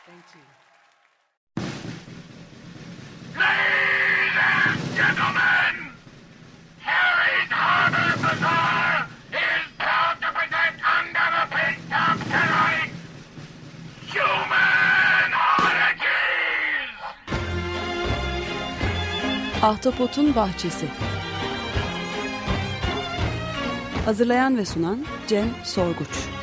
Ladies and gentlemen, Harry's Harbor Bazaar is proud to present under the pink top tonight, Human Oddities! Ahtapot'un Bahçesi. Hazırlayan ve sunan Cem Sorguç.